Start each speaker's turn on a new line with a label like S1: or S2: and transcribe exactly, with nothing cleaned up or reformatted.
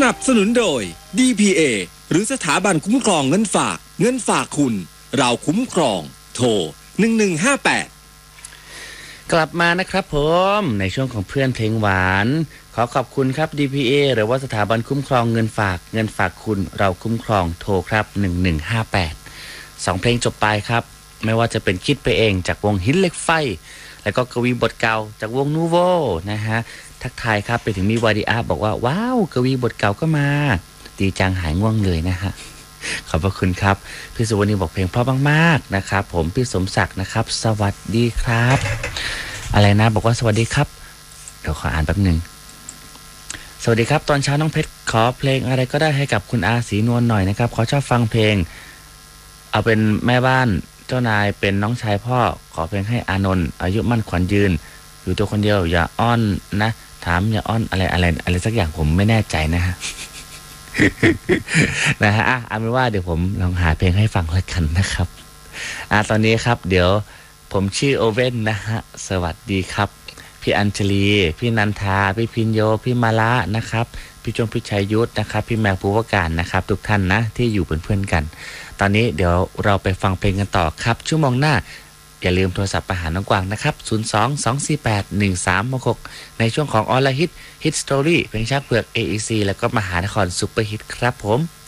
S1: นับสนุนโดย ดี พี เอ หรือสถาบันคุ้มครองเงินฝากเงินฝากคุณเราคุ้มครองโทรหนึ่งหนึ่งห้าแปด
S2: กลับมานะครับผมในช่วงของเพื่อนเพลงหวานขอขอบคุณครับ ดี พี เอ หรือว่าสถาบันคุ้มครองเงินฝากเงินฝากคุณเราคุ้มครองโทรครับหนึ่งหนึ่งห้าแปดสองเพลงจบไปครับไม่ว่าจะเป็นคิดไปเองจากวงหินเหล็กไฟแล้วก็กวีบทเก่าจากวงนูโวนะฮะทักทายครับไปถึงมีวาดิอาบอกว่าว้าวกวีบทเก่าก็มาดีจังหายง่วงเลยนะฮะขอบพระคุณครับพี่สุวรรณีบอกเพลงเพราะมากๆนะครับผมพี่สมศักดิ์นะครับสวัสดีครับอะไรนะบอกว่าสวัสดีครับเดี๋ยวขออ่านแป๊บหนึ่งสวัสดีครับตอนเช้าน้องเพชรขอเพลงอะไรก็ได้ให้กับคุณอาศรีนวลหน่อยนะครับขอชอบฟังเพลงเอาเป็นแม่บ้านเจ้านายเป็นน้องชายพ่อขอเพลงให้อานนท์อายุมั่นขวัญยืนอยู่ตัวคนเดียวอย่าอ้อนนะถามอย่าอ้อนอะไรอะไรอะไรสักอย่างผมไม่แน่ใจนะฮะ นะฮะอ่ะเอาเป็นว่าเดี๋ยวผมลองหาเพลงให้ฟังแล้วกันนะครับอ่ะตอนนี้ครับเดี๋ยวผมชื่อโอเว่นนะฮะสวัสดีครับพี่อัญชลีพี่นันทาพี่พินโยพี่มาละนะครับพี่จงพิชัยยุทธนะครับพี่แมวภูวการนะครับทุกท่านนะที่อยู่เป็นเพื่อนกันตอนนี้เดี๋ยวเราไปฟังเพลงกันต่อครับชั่วโมงหน้าอย่าลืมโทรศัพท์ไปหาน้องกวางนะครับศูนย์ สอง สอง สี่ แปด หนึ่ง สาม หก ในช่วงของออนไลน์ฮิตฮิตสตอรี่เพลงชักเผือก เอ อี ซี แล้วก็มหานครซุปเปอร์ฮิตครับผม